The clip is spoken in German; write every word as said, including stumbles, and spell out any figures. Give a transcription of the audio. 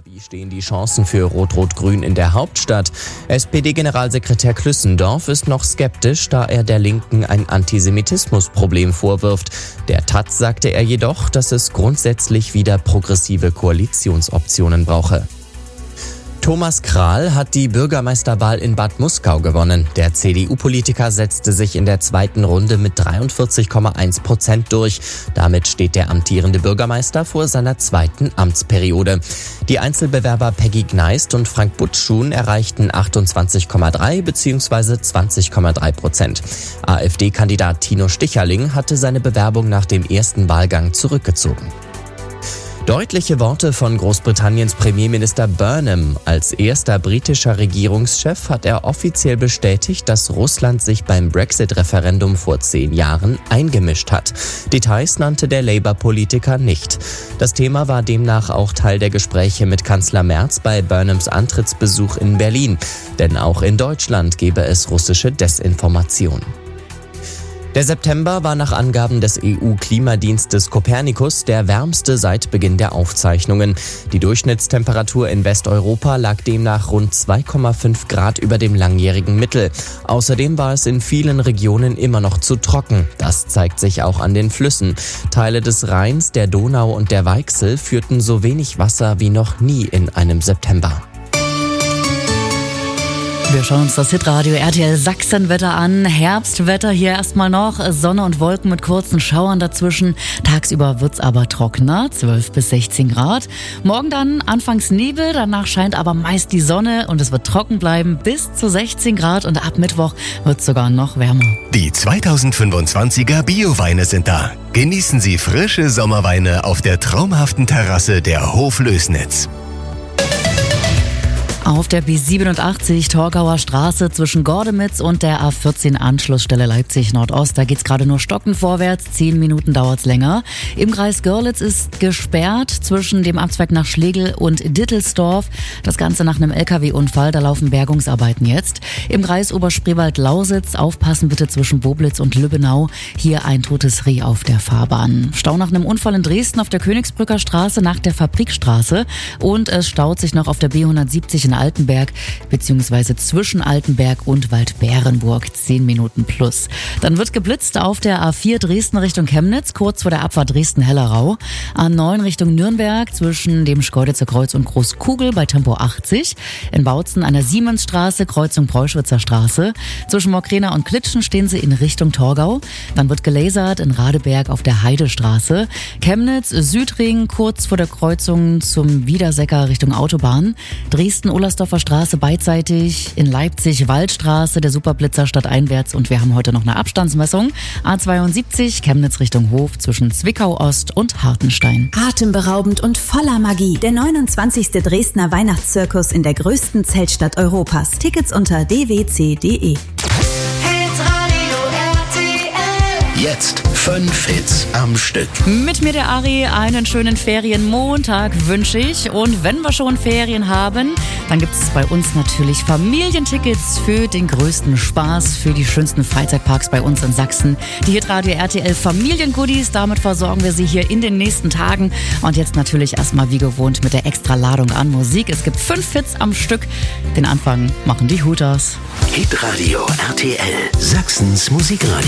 Wie stehen die Chancen für Rot-Rot-Grün in der Hauptstadt? S P D-Generalsekretär Klüssendorf ist noch skeptisch, da er der Linken ein Antisemitismusproblem vorwirft. Der Taz sagte er jedoch, dass es grundsätzlich wieder progressive Koalitionsoptionen brauche. Thomas Krahl hat die Bürgermeisterwahl in Bad Muskau gewonnen. Der C D U-Politiker setzte sich in der zweiten Runde mit dreiundvierzig Komma eins Prozent durch. Damit steht der amtierende Bürgermeister vor seiner zweiten Amtsperiode. Die Einzelbewerber Peggy Gneist und Frank Butschun erreichten achtundzwanzig Komma drei bzw. zwanzig Komma drei Prozent. AfD-Kandidat Tino Sticherling hatte seine Bewerbung nach dem ersten Wahlgang zurückgezogen. Deutliche Worte von Großbritanniens Premierminister Burnham. Als erster britischer Regierungschef hat er offiziell bestätigt, dass Russland sich beim Brexit-Referendum vor zehn Jahren eingemischt hat. Details nannte der Labour-Politiker nicht. Das Thema war demnach auch Teil der Gespräche mit Kanzler Merz bei Burnhams Antrittsbesuch in Berlin. Denn auch in Deutschland gebe es russische Desinformation. Der September war nach Angaben des E U-Klimadienstes Copernicus der wärmste seit Beginn der Aufzeichnungen. Die Durchschnittstemperatur in Westeuropa lag demnach rund zwei Komma fünf Grad über dem langjährigen Mittel. Außerdem war es in vielen Regionen immer noch zu trocken. Das zeigt sich auch an den Flüssen. Teile des Rheins, der Donau und der Weichsel führten so wenig Wasser wie noch nie in einem September. Wir schauen uns das Hitradio R T L Sachsenwetter an. Herbstwetter hier erstmal noch. Sonne und Wolken mit kurzen Schauern dazwischen. Tagsüber wird's aber trockener, zwölf bis sechzehn Grad. Morgen dann anfangs Nebel, danach scheint aber meist die Sonne und es wird trocken bleiben bis zu sechzehn Grad und ab Mittwoch wird's sogar noch wärmer. Die zweitausendfünfundzwanziger Bioweine sind da. Genießen Sie frische Sommerweine auf der traumhaften Terrasse der Hoflößnitz. Auf der B siebenundachtzig Torgauer Straße zwischen Gordemitz und der A vierzehn Anschlussstelle Leipzig Nordost. Da geht's gerade nur stockend vorwärts, zehn Minuten dauert's länger. Im Kreis Görlitz ist gesperrt zwischen dem Abzweig nach Schlegel und Dittelsdorf. Das Ganze nach einem L K W-Unfall, da laufen Bergungsarbeiten jetzt. Im Kreis Oberspreewald-Lausitz aufpassen bitte zwischen Boblitz und Lübbenau. Hier ein totes Reh auf der Fahrbahn. Stau nach einem Unfall in Dresden auf der Königsbrücker Straße nach der Fabrikstraße. Und es staut sich noch auf der B hundertsiebzig in Altenberg, beziehungsweise zwischen Altenberg und Waldbärenburg, zehn Minuten plus. Dann wird geblitzt auf der A vier Dresden Richtung Chemnitz, kurz vor der Abfahrt Dresden-Hellerau. A neun Richtung Nürnberg, zwischen dem Schkeuditzer Kreuz und Großkugel bei Tempo achtzig. In Bautzen an der Siemensstraße, Kreuzung Preuschwitzer Straße. Zwischen Mokrena und Klitschen stehen sie in Richtung Torgau. Dann wird gelasert in Radeberg auf der Heidestraße. Chemnitz, Südring, kurz vor der Kreuzung zum Wiedersecker Richtung Autobahn. Dresden, Ullersdorfer Straße beidseitig, in Leipzig Waldstraße, der Superblitzer stadteinwärts und wir haben heute noch eine Abstandsmessung. A zweiundsiebzig, Chemnitz Richtung Hof zwischen Zwickau Ost und Hartenstein. Atemberaubend und voller Magie. Der neunundzwanzigste Dresdner Weihnachtszirkus in der größten Zeltstadt Europas. Tickets unter d w c punkt d e. Jetzt fünf Hits am Stück. Mit mir der Ari, einen schönen Ferienmontag wünsche ich. Und wenn wir schon Ferien haben, dann gibt es bei uns natürlich Familientickets für den größten Spaß, für die schönsten Freizeitparks bei uns in Sachsen. Die Hitradio R T L Familiengoodies, damit versorgen wir Sie hier in den nächsten Tagen. Und jetzt natürlich erstmal wie gewohnt mit der Extraladung an Musik. Es gibt fünf Hits am Stück. Den Anfang machen die Hooters. Hitradio R T L, Sachsens Musikradio.